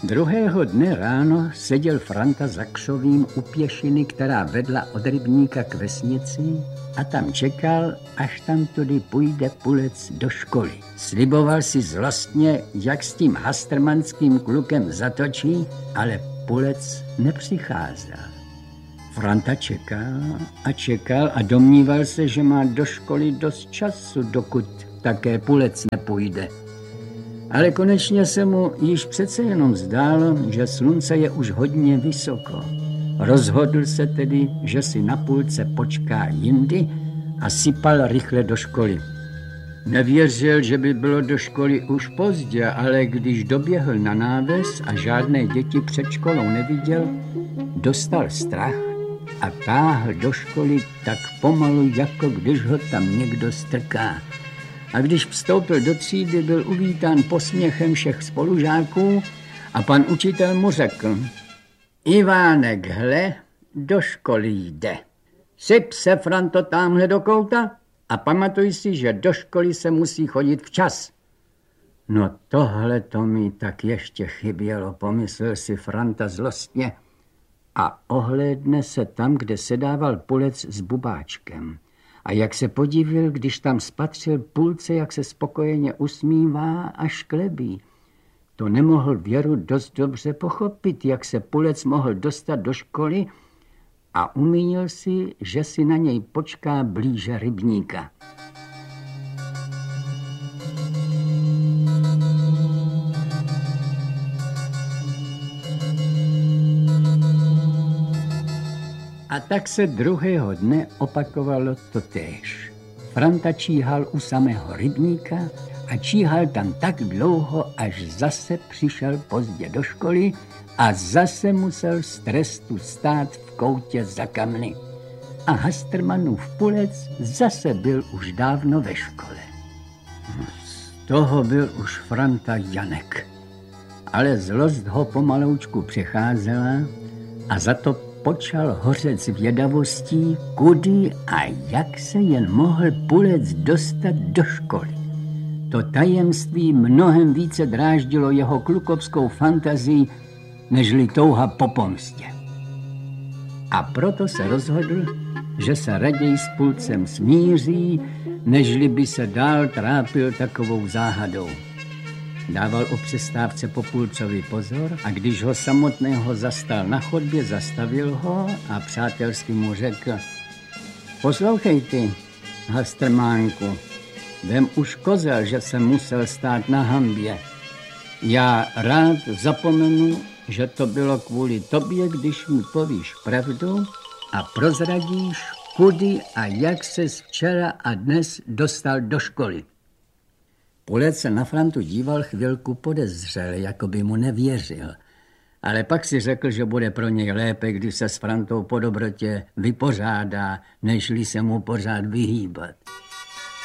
Druhého dne ráno seděl Franta za křovím u pěšiny, která vedla od rybníka k vesnici, a tam čekal, až tam tudy půjde Pulec do školy. Sliboval si zlostně, jak s tím hastrmanským klukem zatočí, ale Pulec nepřicházel. Franta čekal a domníval se, že má do školy dost času, dokud také Pulec nepůjde. Ale konečně se mu již přece jenom zdálo, že slunce je už hodně vysoko. Rozhodl se tedy, že si na půlce počká jindy a sypal rychle do školy. Nevěřil, že by bylo do školy už pozdě, ale když doběhl na náves a žádné děti před školou neviděl, dostal strach a táhl do školy tak pomalu, jako když ho tam někdo strká. A když vstoupil do třídy, byl uvítán posměchem všech spolužáků a pan učitel mu řekl: Ivánek, hle, do školy jde. Syp se, Franto, támhle do kouta a pamatuj si, že do školy se musí chodit včas. No tohle to mi tak ještě chybělo, pomyslel si Franta zlostně a ohlédne se tam, kde sedával Pulec s Bubáčkem. A jak se podivil, když tam spatřil Pulce, jak se spokojeně usmívá a šklebí. To nemohl Věru dost dobře pochopit, jak se Pulec mohl dostat do školy, a umínil si, že si na něj počká blíže rybníka. A tak se druhého dne opakovalo totéž. Franta číhal u samého rybníka a číhal tam tak dlouho, až zase přišel pozdě do školy a zase musel z trestu stát v koutě za kamny. A Hastrmanův Pulec zase byl už dávno ve škole. Z toho byl už Franta Janek. Ale zlost ho pomaloučku přecházela a za to počal hořet zvědavostí, kudy a jak se jen mohl Pulec dostat do školy. To tajemství mnohem více dráždilo jeho klukovskou fantazii, nežli touha po pomstě. A proto se rozhodl, že se raději s Pulcem smíří, nežli by se dál trápil takovou záhadou. Dával o přestávce po Pulcovi pozor a když ho samotného zastal na chodbě, zastavil ho a přátelsky mu řekl: Poslouchej ty, Hastrmánku, vem už kozel, že jsem musel stát na hanbě. Já rád zapomenu, že to bylo kvůli tobě, když mi povíš pravdu a prozradíš, kudy a jak ses včera a dnes dostal do školy. Pulec se na Frantu díval chvilku podezřele, jako by mu nevěřil. Ale pak si řekl, že bude pro něj lépe, když se s Frantou po dobrotě vypořádá, nežli se mu pořád vyhýbat.